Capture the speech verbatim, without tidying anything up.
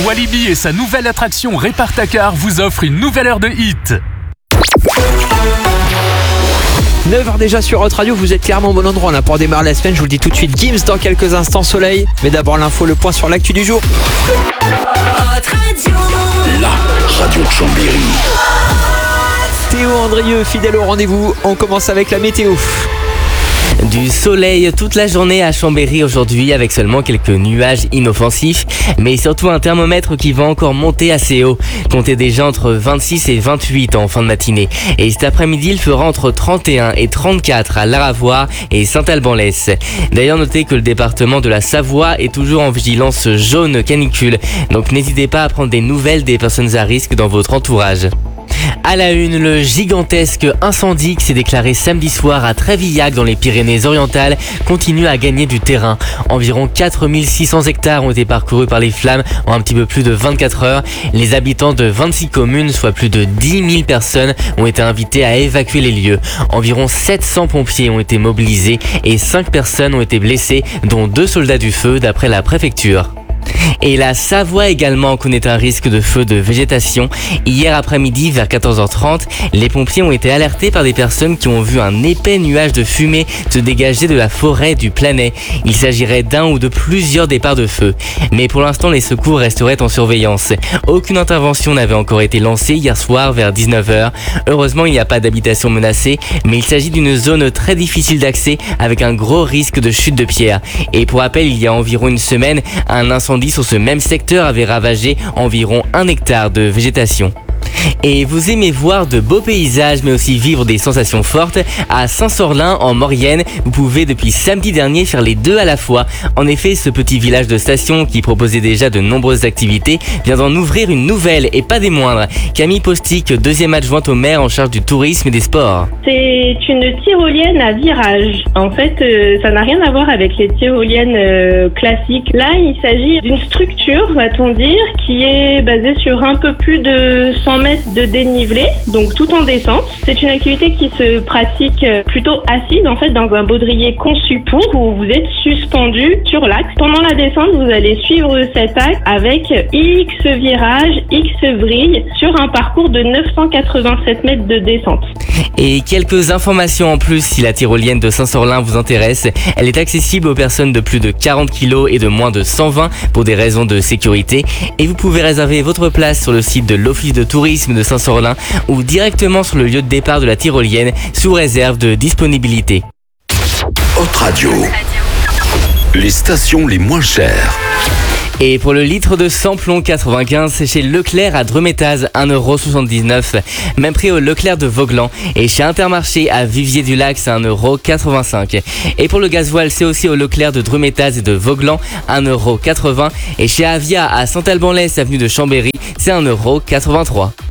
Walibi et sa nouvelle attraction Répare-ta-car vous offrent une nouvelle heure de hit. neuf heures déjà sur Hot Radio, vous êtes clairement au bon endroit là pour démarrer la semaine. Je vous le dis tout de suite, Gims dans quelques instants, Soleil. Mais d'abord l'info, le point sur l'actu du jour. La radio de Chambéry. Théo Andrieux, fidèle au rendez-vous. On commence avec la météo. Du soleil toute la journée à Chambéry aujourd'hui avec seulement quelques nuages inoffensifs, mais surtout un thermomètre qui va encore monter assez haut. Comptez déjà entre vingt-six et vingt-huit en fin de matinée. Et cet après-midi, il fera entre trente et un et trente-quatre à Laravoir et Saint-Alban-Lès. D'ailleurs, notez que le département de la Savoie est toujours en vigilance jaune canicule. Donc n'hésitez pas à prendre des nouvelles des personnes à risque dans votre entourage. À la une, le gigantesque incendie qui s'est déclaré samedi soir à Trévillac dans les Pyrénées-Orientales continue à gagner du terrain. Environ quatre mille six cents hectares ont été parcourus par les flammes en un petit peu plus de vingt-quatre heures. Les habitants de vingt-six communes, soit plus de dix mille personnes, ont été invités à évacuer les lieux. Environ sept cents pompiers ont été mobilisés et cinq personnes ont été blessées, dont deux soldats du feu d'après la préfecture. Et la Savoie également connaît un risque de feu de végétation. Hier après-midi, vers quatorze heures trente, les pompiers ont été alertés par des personnes qui ont vu un épais nuage de fumée se dégager de la forêt du Planay. Il s'agirait d'un ou de plusieurs départs de feu. Mais pour l'instant, les secours resteraient en surveillance. Aucune intervention n'avait encore été lancée hier soir vers dix-neuf heures. Heureusement, il n'y a pas d'habitation menacée, mais il s'agit d'une zone très difficile d'accès avec un gros risque de chute de pierre. Et pour rappel, il y a environ une semaine, un incendie sur ce même secteur avait ravagé environ un hectare de végétation. Et vous aimez voir de beaux paysages mais aussi vivre des sensations fortes? À Saint-Sorlin en Maurienne, vous pouvez depuis samedi dernier faire les deux à la fois. En effet, ce petit village de station qui proposait déjà de nombreuses activités vient d'en ouvrir une nouvelle et pas des moindres. Camille Postic, deuxième adjointe au maire en charge du tourisme et des sports. C'est une tyrolienne à virage. En fait, euh, ça n'a rien à voir avec les tyroliennes euh, classiques. Là, il s'agit d'une structure, va-t-on dire, qui est basée sur un peu plus de cent mètres de dénivelé, donc tout en descente. C'est une activité qui se pratique plutôt assise, en fait, dans un baudrier conçu pour, où vous êtes suspendu sur l'axe. Pendant la descente, vous allez suivre cet axe avec X virages, X vrilles, sur un parcours de neuf cent quatre-vingt-sept mètres de descente. Et quelques informations en plus si la tyrolienne de Saint-Sorlin vous intéresse. Elle est accessible aux personnes de plus de quarante kilos et de moins de cent vingt pour des raisons de sécurité. Et vous pouvez réserver votre place sur le site de l'Office de tourisme de Saint-Sorlin ou directement sur le lieu de départ de la tyrolienne sous réserve de disponibilité. Hot Radio. Les stations les moins chères. Et pour le litre de samplon quatre-vingt-quinze, c'est chez Leclerc à Dreux-Métaz, un euro soixante-dix-neuf. Même prix au Leclerc de Voglan. Et chez Intermarché à Vivier-du-Lac, c'est un euro quatre-vingt-cinq. Et pour le gasoil, c'est aussi au Leclerc de Dreux-Métaz et de Voglan, un euro quatre-vingts. Et chez Avia à Saint-Alban-Lès, avenue de Chambéry, c'est un euro quatre-vingt-trois.